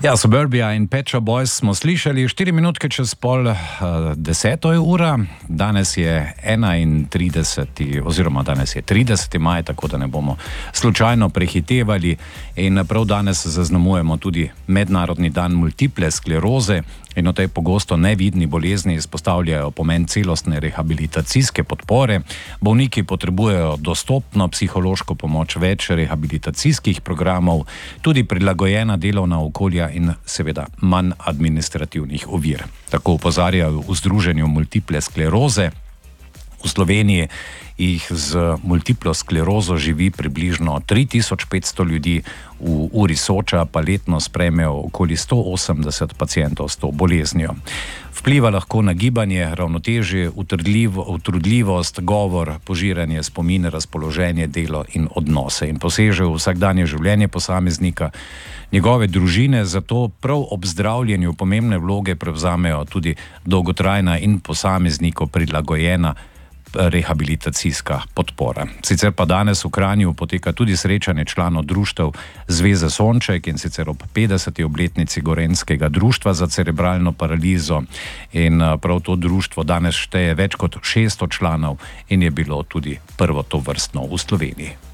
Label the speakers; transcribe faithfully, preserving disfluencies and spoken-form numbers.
Speaker 1: Ja, Suburbia in Pet Shop Boys smo slišali, štiri minutke čez pol uh, deseto je ura, danes je enaintrideseti oziroma danes je trideseti maj, tako da ne bomo slučajno prehitevali in prav danes zaznamujemo tudi Mednarodni dan multiple skleroze in o tej pogosto nevidni bolezni izpostavljajo pomen celostne rehabilitacijske podpore. Bolniki potrebujejo dostopno psihološko pomoč, več rehabilitacijskih programov, tudi prilagojena delovna okolja in seveda manj administrativnih ovir. Tako opozarjajo v Združenju multiple skleroze. V Sloveniji jih z multiplo sklerozo živi približno tri tisoč petsto ljudi, v Uri Soča pa letno sprejmejo okoli sto osemdeset pacientov s to boleznijo. Vpliva lahko na gibanje, ravnotežje, utrudljivost, govor, požiranje, spomin, razpoloženje, delo in odnose in poseže v vsakdanje življenje posameznika, njegove družine, zato prav ob zdravljenju pomembne vloge prevzamejo tudi dolgotrajna in posamezniku prilagojena rehabilitacijska podpora. Sicer pa danes v Kranju poteka tudi srečanje članov društev Zveze Sonček in sicer ob petdeseti obletnici Gorenjskega društva za cerebralno paralizo in prav to društvo danes šteje več kot šeststo članov in je bilo tudi prvo tovrstno v Sloveniji.